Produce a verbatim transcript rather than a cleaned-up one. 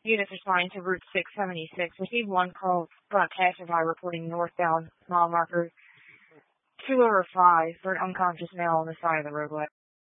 Units responding to Route six seventy-six. Received one call from passerby reporting northbound mile marker two over five for an unconscious male on the side of the roadway.